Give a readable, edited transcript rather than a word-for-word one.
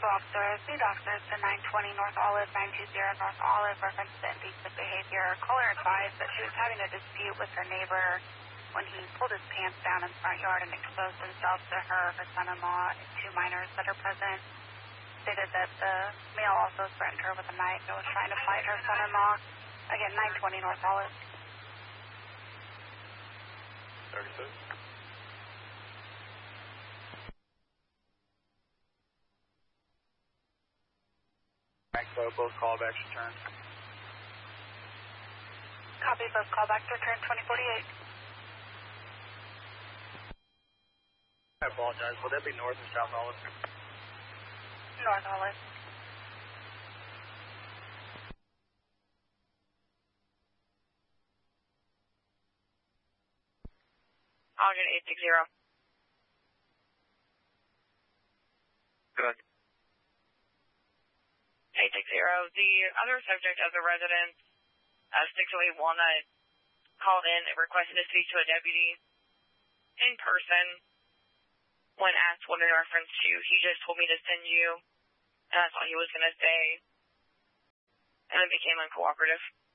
officers, lead officers to 920 North Olive, 920 North Olive, reference to indecent behavior. Caller advised that she was having a dispute with her neighbor when he pulled his pants down in the front yard and exposed himself to her son-in-law, and two minors that are present. Stated that the male also threatened her with a knife and was trying to fight her son-in-law. Again, 920 North Olive. 36. Both callbacks returned. Copy, both callbacks returned 2048. I apologize. Will that be North or South Olive? North Olive. Ogden 860. Good. 860. The other subject of the residence, 608 Walnut, called in and requested to speak to a deputy in person. When asked what in reference to, he just told me to send you, and that's all he was going to say, and it became uncooperative.